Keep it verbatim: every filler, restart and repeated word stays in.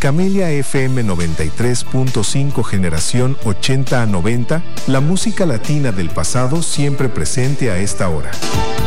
Camelia F M noventa y tres punto cinco generación ochenta a noventa, la música latina del pasado siempre presente a esta hora.